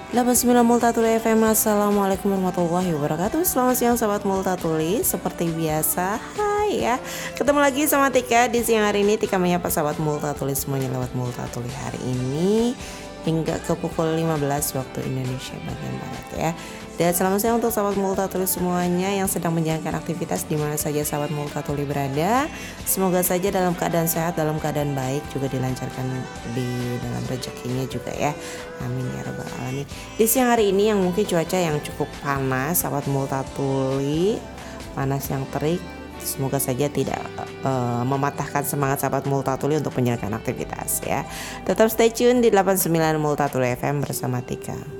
89 Multatuli FM. Assalamualaikum warahmatullahi wabarakatuh. Selamat siang sahabat Multatuli. Seperti biasa, hai ya, ketemu lagi sama Tika di siang hari ini. Tika menyapa sahabat Multatuli semuanya lewat Multatuli hari ini hingga ke pukul 15 waktu Indonesia bagian Barat ya. Dan selamat siang untuk sahabat Multatuli semuanya yang sedang menjalankan aktivitas di mana saja sahabat Multatuli berada. Semoga saja dalam keadaan sehat, dalam keadaan baik, juga dilancarkan di dalam rezekinya juga ya. Amin ya rabbal alamin. Di siang hari ini yang mungkin cuaca yang cukup panas, sahabat Multatuli, panas yang terik. Semoga saja tidak mematahkan semangat sahabat Multatuli untuk menjalankan aktivitas ya. Tetap stay tune di 89 Multatuli FM bersama Tika.